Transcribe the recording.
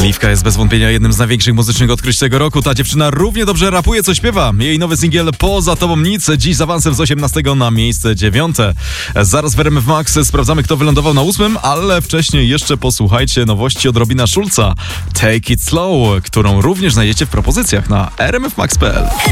Liwka jest bez wątpienia jednym z największych muzycznych odkryć tego roku. Ta dziewczyna równie dobrze rapuje, co śpiewa. Jej nowy singiel Poza Tobą Nic dziś z awansem z 18 na miejsce 9. Zaraz w RMF Max sprawdzamy, kto wylądował na 8, ale wcześniej jeszcze posłuchajcie nowości od Robina Schulza. Take It Slow, którą również znajdziecie w propozycjach na rmfmax.pl.